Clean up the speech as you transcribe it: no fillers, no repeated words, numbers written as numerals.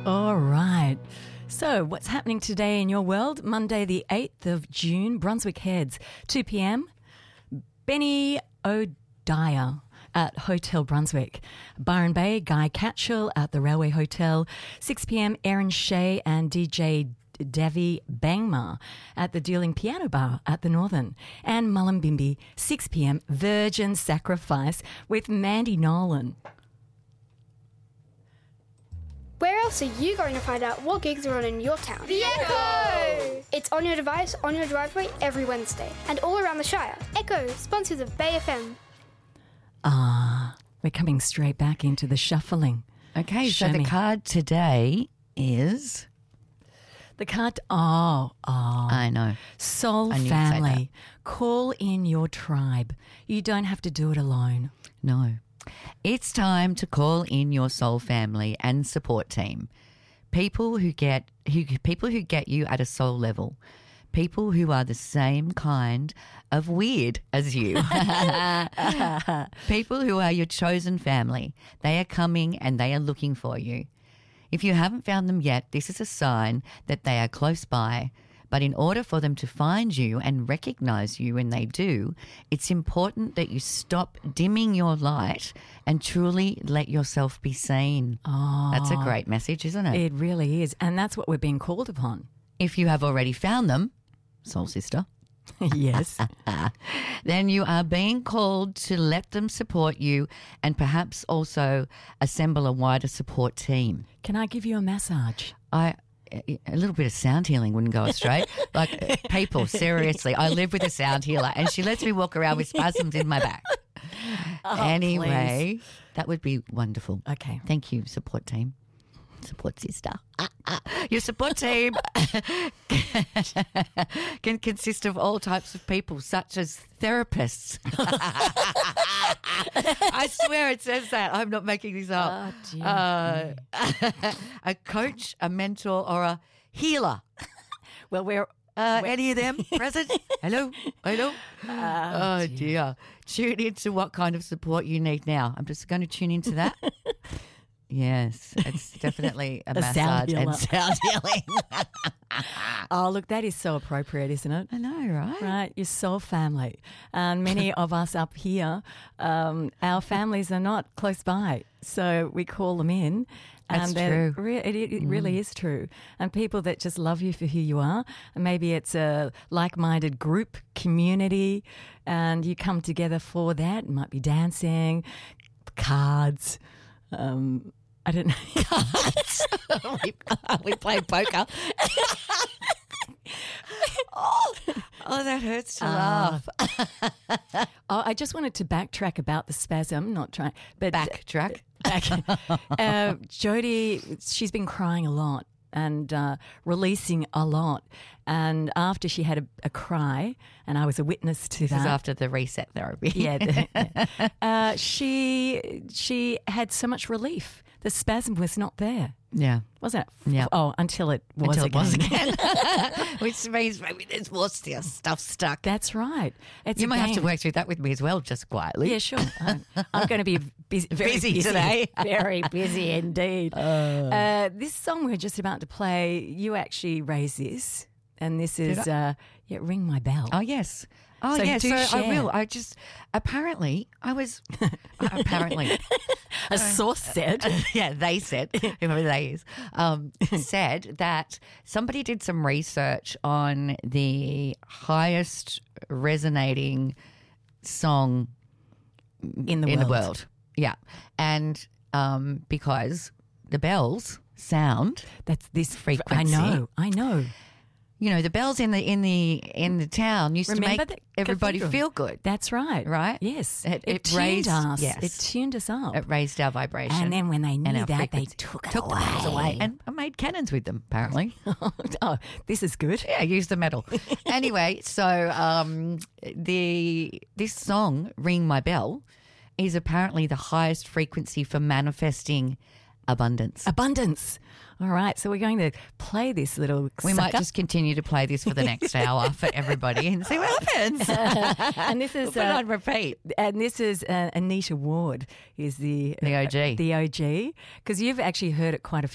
All right. So what's happening today in your world? Monday the 8th of June, Brunswick Heads, 2 p.m. Benny O'Dyer at Hotel Brunswick. Byron Bay, Guy Catchell at the Railway Hotel. 6 p.m. Erin Shea and DJ Davy Bangma at the Dealing Piano Bar at the Northern. And Mullumbimby, 6 p.m. Virgin Sacrifice with Mandy Nolan. Where else are you going to find out what gigs are on in your town? The Echo! It's on your device, on your driveway, every Wednesday. And all around the Shire. Echo, sponsors of Bay FM. We're coming straight back into the shuffling. Okay, Show so the me. card today is... The card, I know. Soul I knew you'd say Family. Call in your tribe. You don't have to do it alone. No. It's time to call in your soul family and support team. People who get you at a soul level. People who are the same kind of weird as you. People who are your chosen family. They are coming and they are looking for you. If you haven't found them yet, this is a sign that they are close by. But in order for them to find you and recognize you when they do, it's important that you stop dimming your light and truly let yourself be seen. Oh, That's a great message, isn't it? it really is. And that's what we're being called upon. If you have already found them, soul sister, Yes. then you are being called to let them support you and perhaps also assemble a wider support team. Can I give you a massage? A little bit of sound healing wouldn't go astray. Like, people, seriously, I live with a sound healer and she lets me walk around with spasms in my back. Anyway, that would be wonderful. Okay. Thank you, support team. Support sister. Your support team can consist of all types of people, such as therapists. I swear it says that. I'm not making this up. Oh, dear. A coach, a mentor, or a healer. Well, we're Any of them present? Hello? Oh, dear. Tune into what kind of support you need now. I'm just going to tune into that. Yes, it's definitely a sound massage and healer. sound healing. Oh, look, that is so appropriate, isn't it? I know, right? Right, your soul family. And many of us up here, our families are not close by. So we call them in. That's And they're true. It really is true. And people that just love you for who you are. And maybe it's a like-minded group, community, and you come together for that. It might be dancing, cards, I don't know. Cards. we play poker. Oh, that hurts to laugh. Oh, I just wanted to backtrack about the spasm, not trying, but Backtrack. Jodie, she's been crying a lot and releasing a lot. And after she had a cry, and I was a witness to This that. is after the reset therapy. Yeah, she had so much relief. The spasm was not there, Yeah. wasn't it? Yeah. Oh, until it was Until it was again. Which means maybe there's more stuff stuck. That's right. It's You a might have to game. work through that with me as well, just quietly. Yeah, sure. I'm going to be very Busy today. Very busy indeed. This song we're just about to play, you actually raised this, and this is Ring My Bell. Oh, yes. Oh, So yes. do So I share. will. Apparently, A source said. yeah, they said, whoever they is, said that somebody did some research on the highest resonating song In the world. Yeah. And because the bells sound, That's this frequency. I know. you know, the bells in the town used Remember to the make everybody cathedral? feel good. That's right. Right? Yes. It tuned raised- us. yes. It tuned us up. It raised our vibration. And then when they knew and our that, they frequency. took it the bells away. And I made cannons with them, apparently. Oh, this is good. Yeah, use the metal. Anyway, so this song, Ring My Bell, is apparently the highest frequency for manifesting abundance. Abundance. All right. So we're going to play this little We might sucker. just continue to play this for the next hour for everybody and see what happens. And this is Put it on repeat. And this is Anita Ward is the The OG. the OG, because you've actually heard it quite a